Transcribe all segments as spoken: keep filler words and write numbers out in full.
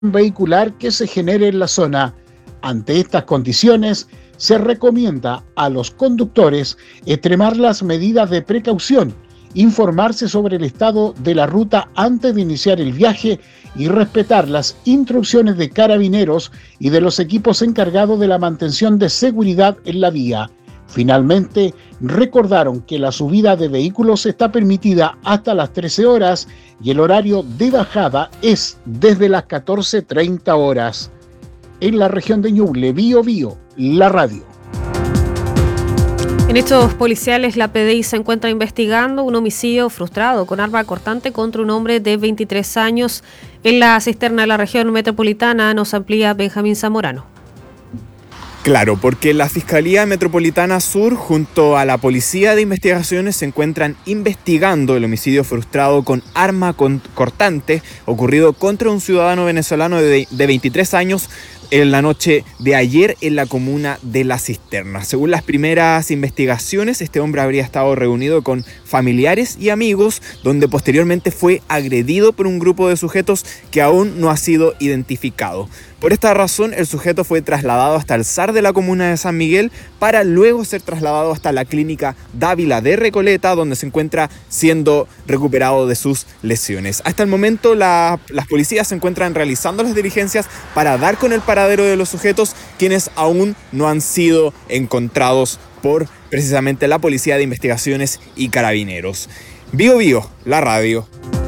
vehicular que se genere en la zona. Ante estas condiciones, se recomienda a los conductores extremar las medidas de precaución, informarse sobre el estado de la ruta antes de iniciar el viaje y respetar las instrucciones de carabineros y de los equipos encargados de la mantención de seguridad en la vía. Finalmente, recordaron que la subida de vehículos está permitida hasta las trece horas y el horario de bajada es desde las catorce treinta horas. En la región de Ñuble, Bío Bío, la radio. En hechos policiales, la P D I se encuentra investigando un homicidio frustrado con arma cortante contra un hombre de veintitrés años en la cisterna de la región metropolitana. Nos amplía Benjamín Zamorano. Claro, porque la Fiscalía Metropolitana Sur junto a la Policía de Investigaciones se encuentran investigando el homicidio frustrado con arma cortante ocurrido contra un ciudadano venezolano de veintitrés años en la noche de ayer en la comuna de La Cisterna. Según las primeras investigaciones, este hombre habría estado reunido con familiares y amigos, donde posteriormente fue agredido por un grupo de sujetos que aún no ha sido identificado. Por esta razón, el sujeto fue trasladado hasta el S A R de la comuna de San Miguel para luego ser trasladado hasta la clínica Dávila de Recoleta, donde se encuentra siendo recuperado de sus lesiones. Hasta el momento, la, las policías se encuentran realizando las diligencias para dar con el paradero de los sujetos, quienes aún no han sido encontrados por precisamente la Policía de Investigaciones y Carabineros. Bío Bío, la radio.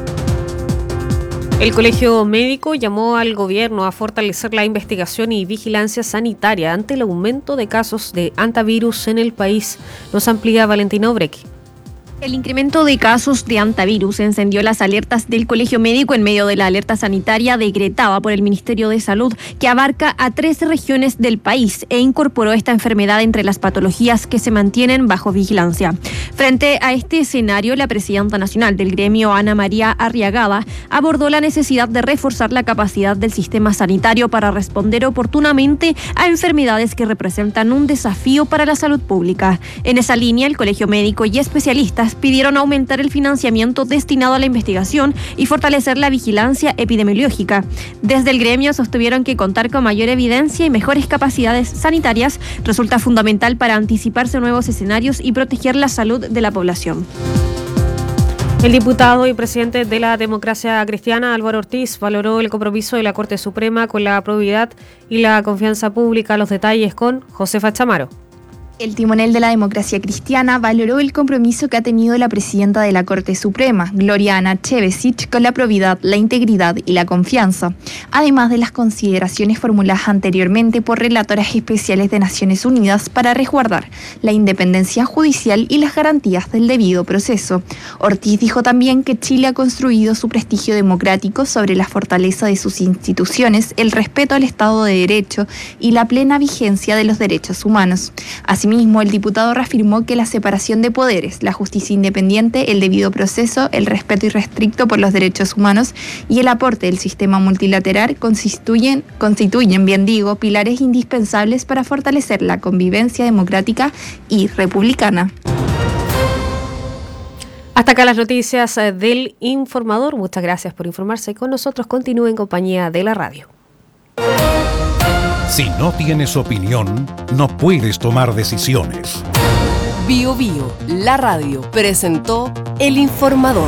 El Colegio Médico llamó al gobierno a fortalecer la investigación y vigilancia sanitaria ante el aumento de casos de hantavirus en el país. Nos amplía Valentina Obrequi. El incremento de casos de hantavirus encendió las alertas del Colegio Médico en medio de la alerta sanitaria decretada por el Ministerio de Salud, que abarca a tres regiones del país e incorporó esta enfermedad entre las patologías que se mantienen bajo vigilancia. Frente a este escenario, la presidenta nacional del gremio, Ana María Arriagada, abordó la necesidad de reforzar la capacidad del sistema sanitario para responder oportunamente a enfermedades que representan un desafío para la salud pública. En esa línea, el Colegio Médico y especialistas pidieron aumentar el financiamiento destinado a la investigación y fortalecer la vigilancia epidemiológica. Desde el gremio sostuvieron que contar con mayor evidencia y mejores capacidades sanitarias resulta fundamental para anticiparse a nuevos escenarios y proteger la salud de la población. El diputado y presidente de la Democracia Cristiana, Álvaro Ortiz, valoró el compromiso de la Corte Suprema con la probidad y la confianza pública. Los detalles con Josefa Chamaro. El timonel de la Democracia Cristiana valoró el compromiso que ha tenido la presidenta de la Corte Suprema, Gloria Ana Chevesic, con la probidad, la integridad y la confianza, además de las consideraciones formuladas anteriormente por relatoras especiales de Naciones Unidas para resguardar la independencia judicial y las garantías del debido proceso. Ortiz dijo también que Chile ha construido su prestigio democrático sobre la fortaleza de sus instituciones, el respeto al Estado de Derecho y la plena vigencia de los derechos humanos. Así Asimismo, el diputado reafirmó que la separación de poderes, la justicia independiente, el debido proceso, el respeto irrestricto por los derechos humanos y el aporte del sistema multilateral constituyen, constituyen, bien digo, pilares indispensables para fortalecer la convivencia democrática y republicana. Hasta acá las noticias del Informador. Muchas gracias por informarse con nosotros. Continúe en compañía de la radio. Si no tienes opinión, no puedes tomar decisiones. Bío Bío, la radio, presentó El Informador.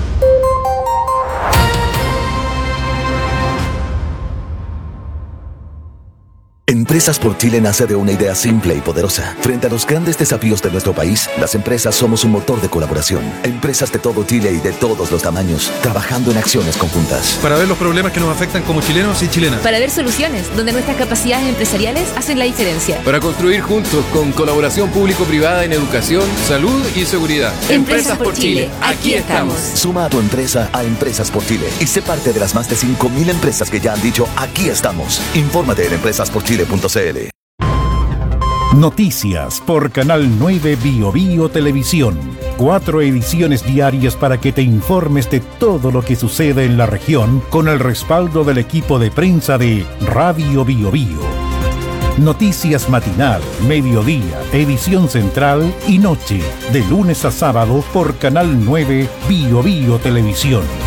Empresas por Chile nace de una idea simple y poderosa. Frente a los grandes desafíos de nuestro país, las empresas somos un motor de colaboración. Empresas de todo Chile y de todos los tamaños, trabajando en acciones conjuntas. Para ver los problemas que nos afectan como chilenos y chilenas. Para ver soluciones donde nuestras capacidades empresariales hacen la diferencia. Para construir juntos con colaboración público-privada en educación, salud y seguridad. Empresas, Empresas por Chile, Chile. Aquí estamos. Suma a tu empresa a Empresas por Chile y sé parte de las más de cinco mil empresas que ya han dicho aquí estamos. Infórmate en empresas por chile punto c l. Noticias por Canal nueve Bío Bío Televisión. Cuatro ediciones diarias para que te informes de todo lo que sucede en la región con el respaldo del equipo de prensa de Radio Bío Bío. Noticias matinal, mediodía, edición central y noche, de lunes a sábado por Canal nueve Bío Bío Televisión.